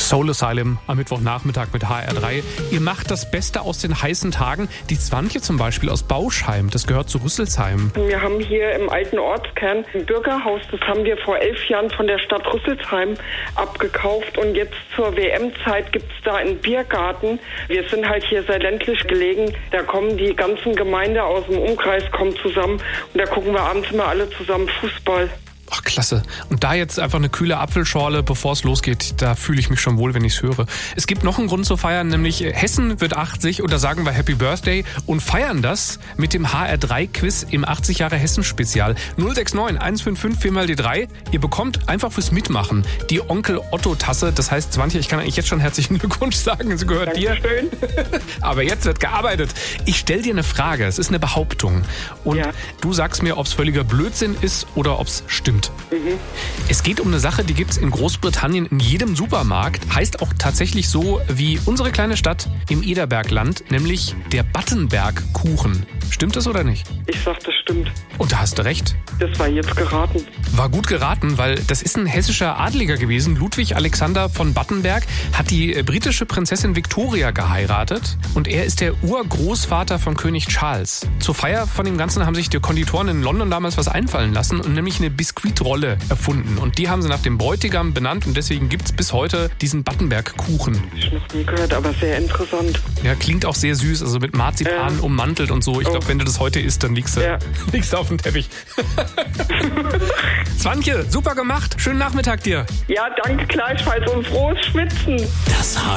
Soul Asylum am Mittwochnachmittag mit HR3. Ihr macht das Beste aus den heißen Tagen. Die Swantje zum Beispiel aus Bauschheim, das gehört zu Rüsselsheim. Wir haben hier im alten Ortskern ein Bürgerhaus, das haben wir vor 11 Jahren von der Stadt Rüsselsheim abgekauft. Und jetzt zur WM-Zeit gibt's da einen Biergarten. Wir sind halt hier sehr ländlich gelegen. Da kommen die ganzen Gemeinde aus dem Umkreis kommen zusammen und da gucken wir abends immer alle zusammen Fußball. Ach, klasse. Und da jetzt einfach eine kühle Apfelschorle, bevor es losgeht, da fühle ich mich schon wohl, wenn ich es höre. Es gibt noch einen Grund zu feiern, nämlich Hessen wird 80 und da sagen wir Happy Birthday und feiern das mit dem HR3-Quiz im 80 Jahre Hessen-Spezial. 069 155 4 mal die 3. Ihr bekommt einfach fürs Mitmachen die Onkel-Otto-Tasse. Das heißt, Swantje, ich kann eigentlich jetzt schon herzlichen Glückwunsch sagen, sie gehört Dankeschön. dir. Aber jetzt wird gearbeitet. Ich stelle dir eine Frage, es ist eine Behauptung. Und du sagst mir, ob es völliger Blödsinn ist oder ob es stimmt. Es geht um eine Sache, die gibt es in Großbritannien in jedem Supermarkt. Heißt auch tatsächlich so wie unsere kleine Stadt im Ederbergland, nämlich der Battenberg-Kuchen. Stimmt das oder nicht? Ich sag, das stimmt. Und da hast du recht. Das war jetzt geraten. War gut geraten, weil das ist ein hessischer Adliger gewesen. Ludwig Alexander von Battenberg hat die britische Prinzessin Victoria geheiratet und er ist der Urgroßvater von König Charles. Zur Feier von dem Ganzen haben sich die Konditoren in London damals was einfallen lassen und nämlich eine Biskuitrolle erfunden. Und die haben sie nach dem Bräutigam benannt und deswegen gibt es bis heute diesen Battenberg-Kuchen. Ich noch nie gehört, aber sehr interessant. Ja, klingt auch sehr süß, also mit Marzipan ummantelt und so. Ich glaube, wenn du das heute isst, dann liegst du auf dem Teppich. Swantje, super gemacht. Schönen Nachmittag dir. Ja, danke gleichfalls und frohes Schwitzen. Das